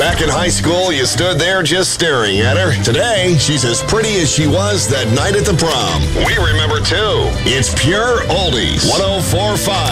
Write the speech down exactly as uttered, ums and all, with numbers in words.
Back in high school, you stood there just staring at her. Today, she's as pretty as she was that night at the prom. We remember, too. It's Pure Oldies. one oh four point five